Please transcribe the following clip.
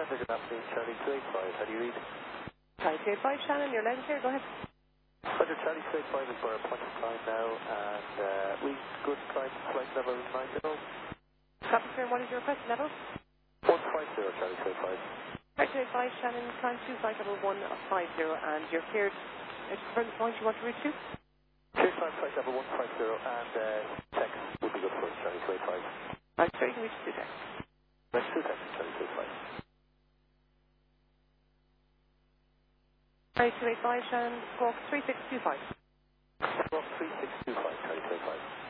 Traffic and afternoon, Charlie 285. How do you read? Charlie 285, Shannon, you're loud and clear, go ahead. Roger, Charlie 285 is for a point of time now, and we good climb flight level 90. Copy, sir, what is your request level? 150, Charlie 285. Charlie 285, Shannon, climb to flight level 150, and you're cleared. Is the point you want to reach to? Clear climb flight level 150, and text would be good for us, Charlie 285. Right, sir, you can reach to text. Next 2 text, Charlie 285. Charlie 285, Shannon, squawk 3625. Squawk 3625, Charlie 285.